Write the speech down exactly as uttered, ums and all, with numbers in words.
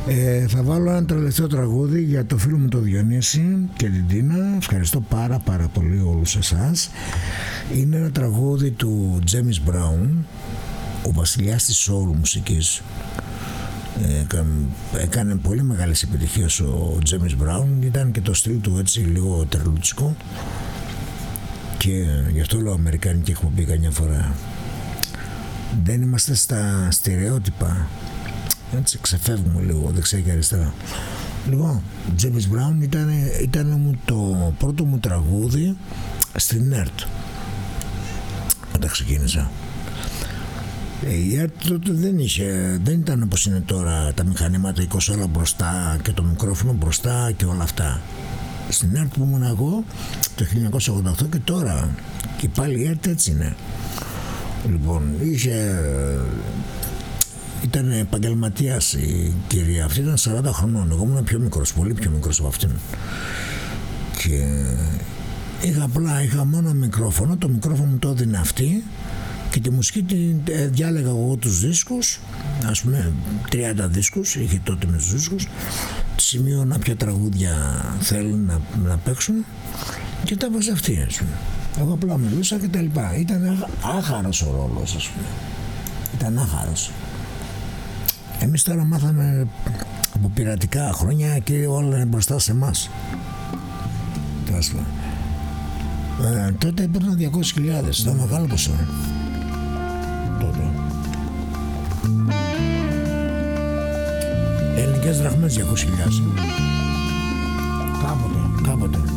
Ε, θα βάλω ένα τελευταίο τραγούδι για το φίλο μου το Διονύση και την Τίνα. Ευχαριστώ πάρα πάρα πολύ όλους εσάς. Είναι ένα τραγούδι του James Brown, ο βασιλιάς της soul μουσικής. Ε, έκανε πολύ μεγάλες επιτυχίες ο James Brown. Ήταν και το στυλ του έτσι λίγο τερλούτσικο, και γι' αυτό λέω αμερικανική εκπομπή καμιά φορά. Δεν είμαστε στα στερεότυπα, έτσι ξεφεύγουμε λίγο δεξιά και αριστερά. Λοιπόν, James Brown ήταν, ήταν μου το πρώτο μου τραγούδι στην ΕΡΤ όταν ξεκίνησα. Η ΕΡΤ τότε δεν είχε, δεν ήταν όπως είναι τώρα τα μηχανήματα είκοσι ώρα μπροστά και το μικρόφωνο μπροστά και όλα αυτά. Στην ΕΡΤ που ήμουν εγώ το χίλια εννιακόσια ογδόντα οκτώ και τώρα και πάλι η ΕΡΤ έτσι είναι. Λοιπόν, είχε, ήταν επαγγελματίας η κυρία αυτή, ήταν σαράντα χρονών, εγώ ήμουν πιο μικρός, πολύ πιο μικρός από αυτήν, και είχα απλά, είχα μόνο μικρόφωνο, το μικρόφωνο μου το έδινε αυτή και τη μουσική τη διάλεγα εγώ τους δίσκους, ας πούμε τριάντα δίσκους, είχε τότε με τους δίσκους, σημείωνα ποια τραγούδια θέλουν να, να παίξουν και τα βάζα αυτή, ας πούμε. Εγώ απλά μιλούσα και τα λοιπά. Ήταν άχαρος ο ρόλος, ας πούμε. Ήταν άχαρος. Εμείς τώρα μάθαμε από πειρατικά χρόνια και όλα είναι μπροστά σε εμάς. Ε, τότε έπαιρναν διακόσιες χιλιάδες, ήταν μεγάλο ποσό. Τότε. Ελληνικές δραχμές διακόσιες χιλιάδες. Κάποτε, κάποτε.